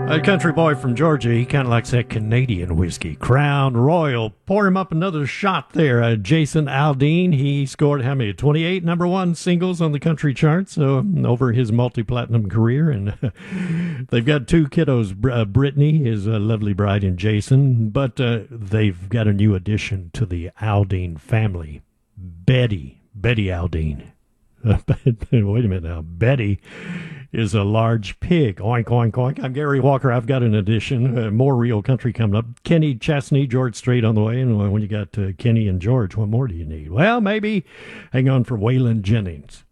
A country boy from Georgia, he kind of likes that Canadian whiskey. Crown Royal. Pour him up another shot there. Jason Aldean, he scored how many? 28 number one singles on the country charts over his multi-platinum career. And they've got two kiddos, Brittany, his lovely bride, and Jason. But they've got a new addition to the Aldean family, Betty Aldean. Wait a minute now. Betty is a large pig. Oink, oink, oink. I'm Gary Walker. I've got an addition. More real country coming up. Kenny Chesney, George Strait on the way. And when you got Kenny and George, what more do you need? Well, maybe hang on for Waylon Jennings.